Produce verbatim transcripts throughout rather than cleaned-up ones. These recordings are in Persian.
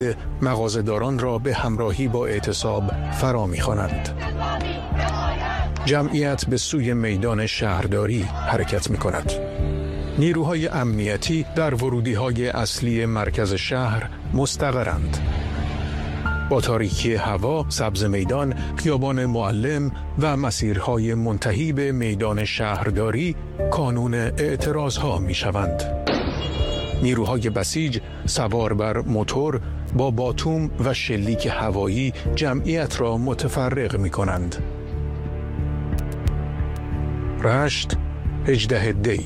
مغازه‌داران را به همراهی با اعتصاب فرا می‌خوانند. جمعیت به سوی میدان شهرداری حرکت می‌کند. نیروهای امنیتی در ورودی‌های اصلی مرکز شهر مستقرند. با تاریکی هوا، سبز میدان، خیابان معلم و مسیرهای منتهی به میدان شهرداری کانون اعتراضها می‌شوند. نیروهای بسیج سوار بر موتور با باتوم و شلیک هوایی جمعیت را متفرق می‌کنند. رشت، هجدهم دی.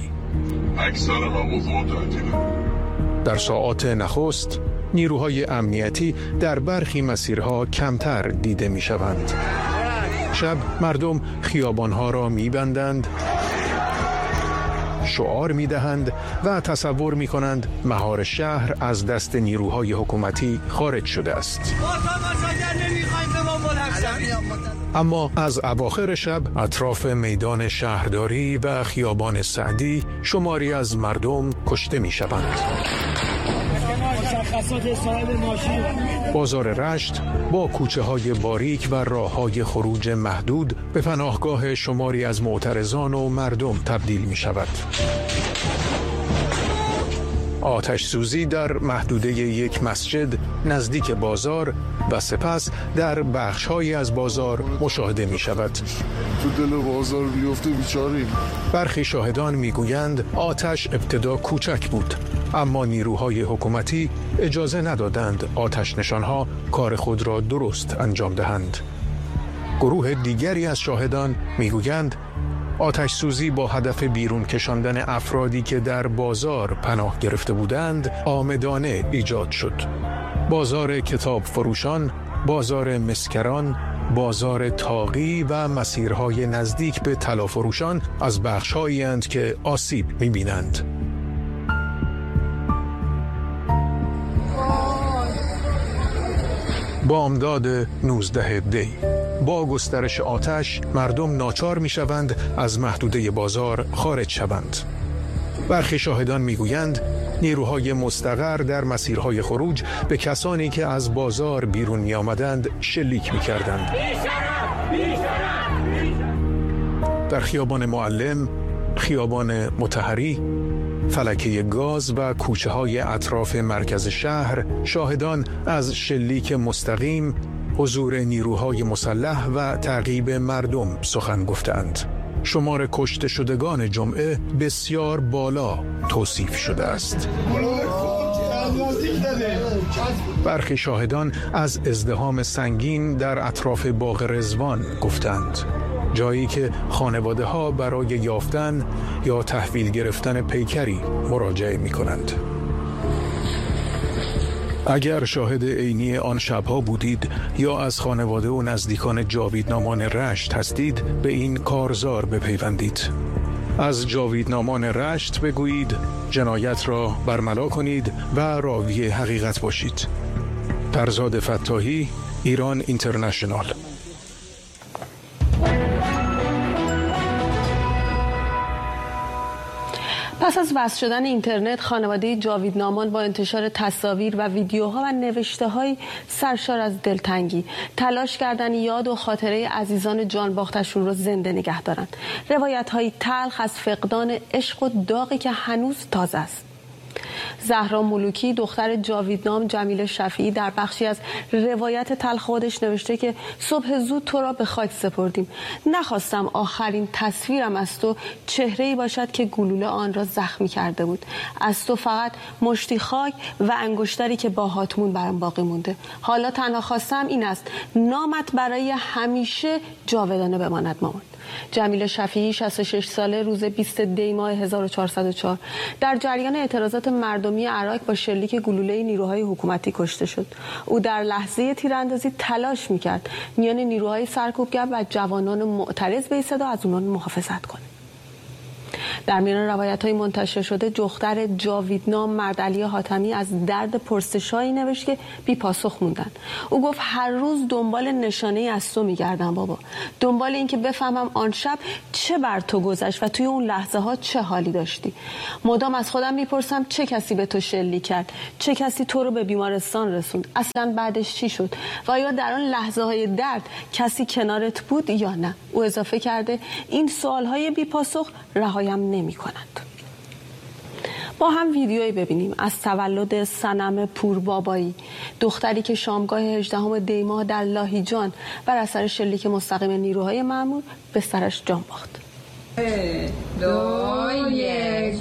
در ساعات نخست نیروهای امنیتی در برخی مسیرها کمتر دیده می شوند. شب مردم خیابانها را می بندند، شعار می دهند و تصور می کنند مهار شهر از دست نیروهای حکومتی خارج شده است. اما از اواخر شب اطراف میدان شهرداری و خیابان سعدی شماری از مردم کشته می شوند. بازار رشت با کوچه های باریک و راه های خروج محدود به پناهگاه شماری از معترضان و مردم تبدیل می شود. آتش سوزی در محدوده یک مسجد نزدیک بازار و سپس در بخش‌هایی از بازار مشاهده می شود. تو دل بازار بیفته بیچاریم. برخی شاهدان می گویند آتش ابتدا کوچک بود، اما نیروهای حکومتی اجازه ندادند آتش نشانها کار خود را درست انجام دهند. گروه دیگری از شاهدان می گویند آتش سوزی با هدف بیرون کشاندن افرادی که در بازار پناه گرفته بودند عامدانه ایجاد شد. بازار کتاب فروشان، بازار مسکران، بازار تاقی و مسیرهای نزدیک به طلا فروشان از بخش‌هایی اند که آسیب می‌بینند. بامداد نوزدهم دی. با گسترش آتش مردم ناچار می‌شوند از محدوده بازار خارج شوند. برخی شاهدان می‌گویند نیروهای مستقر در مسیرهای خروج به کسانی که از بازار بیرون می‌آمدند شلیک می‌کردند. در خیابان معلم، خیابان مطهری، فلکه گاز و کوچه‌های اطراف مرکز شهر شاهدان از شلیک مستقیم، حضور نیروهای مسلح و تعقیب مردم سخن گفتند. شمار کشته شدگان جمعه بسیار بالا توصیف شده است. برخی شاهدان از ازدحام سنگین در اطراف باغ رضوان گفتند، جایی که خانواده ها برای یافتن یا تحویل گرفتن پیکری مراجعه می کنند. اگر شاهد عینی آن شبها بودید یا از خانواده و نزدیکان جاویدنامان رشت هستید، به این کارزار بپیوندید. از جاویدنامان رشت بگویید، جنایت را برملا کنید و راوی حقیقت باشید. فرزاد فتاحی، ایران اینترنشنال. پس از وصل شدن اینترنت، خانواده جاویدنامان با انتشار تصاویر و ویدیوها و نوشته‌های سرشار از دلتنگی تلاش کردن یاد و خاطره عزیزان جان باختشون رو زنده نگه دارن. روایت‌های تلخ از فقدان عشق و داغی که هنوز تازه است. زهرا ملوکی، دختر جاویدنام جمیل شفیعی، در بخشی از روایت تلخ خودش نوشته که صبح زود تو را به خاک سپردیم. نخواستم آخرین تصویرم از تو چهره‌ای باشد که گلوله آن را زخمی کرده بود. از تو فقط مشتی خاک و انگشتری که با هاتمون برام باقی مونده. حالا تنها خواستم این است نامت برای همیشه جاودانه بماند مامان. جمیل شفیعی، شصت و شش ساله، روز بیست دی ماه هزار و چهارصد و چهار در جریان اعتراضات مردمی عراق با شلیک گلوله نیروهای حکومتی کشته شد. او در لحظه تیراندازی تلاش میکرد میان نیروهای سرکوبگر و جوانان معترض به صدا از اونان محافظت کنه. در میان روایت‌های منتشر شده دختر جاویدنام مردعلی حاتمی از درد پرسش‌هایی نوشت که بی پاسخ موندن. او گفت هر روز دنبال نشانه از تو می‌گردم بابا، دنبال این که بفهمم آن شب چه بر تو گذشت و توی اون لحظه ها چه حالی داشتی. مدام از خودم میپرسم چه کسی به تو شلیک کرد، چه کسی تو رو به بیمارستان رسوند، اصلا بعدش چی شد و آیا در آن لحظه های درد کسی کنارت بود یا نه. او اضافه کرده این سوال های بی پاسخ رهایم نمی کنند. با هم ویدیویی ببینیم از تولد صنم پوربابایی، دختری که شامگاه هجدهم دی ماه در لاهیجان بر اثر شلیک مستقیم نیروهای مأمور به سرش جان باخت. دو یک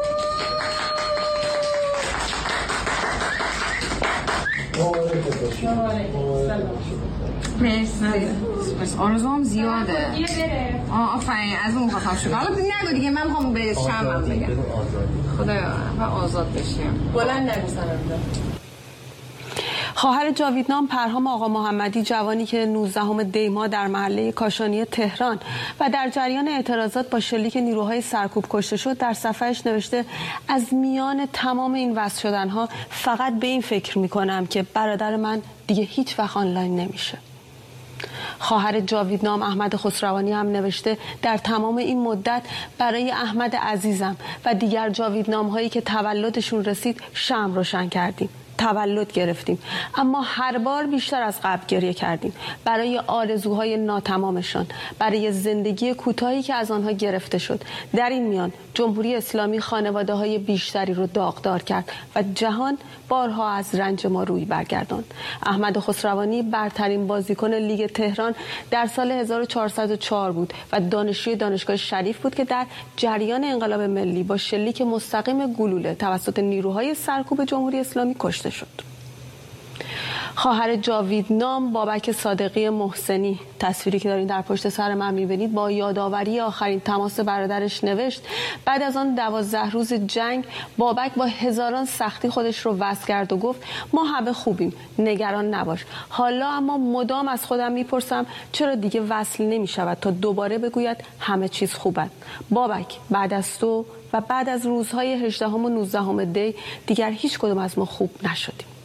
مرسی. بس آرزوام زیاده. آه آفرین از اون خواهم شد. حالا نگو دیگه، من میخوام به شمم بگم خدایا و آزاد بشیم. بلند نگو سنم. خواهر جاویدنام پرهام آقا محمدی، جوانی که نوزدهم دی ماه در محله کاشانی تهران و در جریان اعتراضات با شلیک نیروهای سرکوب کشته شد، در صفحه‌اش نوشته از میان تمام این وصل شدنها فقط به این فکر میکنم که برادر من دیگه هیچ وقت آنلاین نمیشه. خواهر جاویدنام احمد خسروانی هم نوشته در تمام این مدت برای احمد عزیزم و دیگر جاویدنام هایی که تولدشون رسید شمع روشن کردیم، تولد گرفتیم، اما هر بار بیشتر از قبل گریه کردیم برای آرزوهای ناتمامشان، برای زندگی کوتاهی که از آنها گرفته شد. در این میان جمهوری اسلامی خانواده های بیشتری رو داغدار کرد و جهان بارها از رنج ما روی برگرداند. احمد خسروانی برترین بازیکن لیگ تهران در سال هزار و چهارصد و چهار بود و دانشجوی دانشگاه شریف بود که در جریان انقلاب ملی با شلیک مستقیم گلوله توسط نیروهای سرکوب جمهوری اسلامی کشته شد. خواهر جاویدنام بابک صادقی محسنی، تصویری که دارین در پشت سر من میبینید، با یادآوری آخرین تماس برادرش نوشت بعد از آن دوازده روز جنگ بابک با هزاران سختی خودش رو وصل کرد و گفت ما همه خوبیم، نگران نباش. حالا اما مدام از خودم میپرسم چرا دیگه وصل نمیشود تا دوباره بگوید همه چیز خوبه. بابک بعد از تو و بعد از روزهای هجدهم و نوزدهم دی دیگر هیچ کدوم از ما خوب نشدیم.